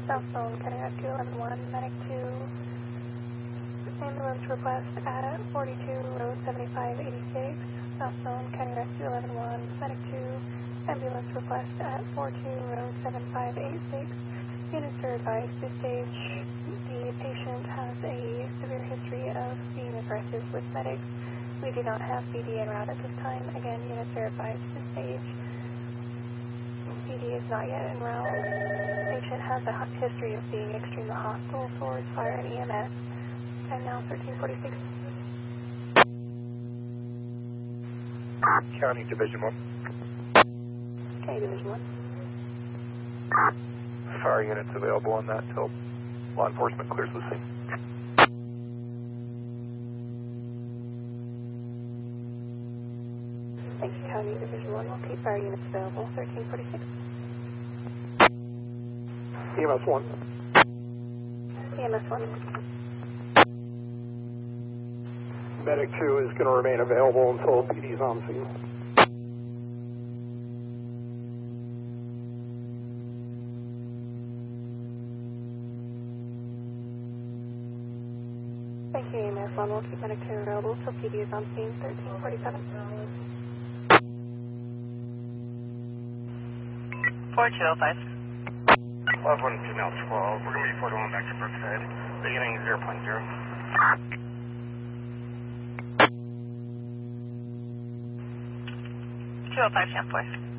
Southzone, County Rescue 11-1, Medic 2, ambulance request at 42 Road 7586. Southzone, County Rescue 11-1, Medic 2, ambulance request at 42 Road 7586. Units are advised to stage. The patient has a severe history of being aggressive with medics. We do not have BD en route at this time. Again, units are advised to stage. BD is not yet en route. Patient has a history of being extremely hostile towards fire and EMS. Time now 1346. County Division 1. County Division 1. Fire units available on that until law enforcement clears the scene. Thank you, County Division 1. We'll keep fire units available. 1346. EMS 1. EMS 1. Medic 2 is going to remain available until PD is on scene. Thank you, EMS 1. We'll keep Medic 2 available until PD is on scene. 1347. 4205. 11 female 12. We're going to be 41 back to Brookside. Beginning 0.0. 205, 10-4.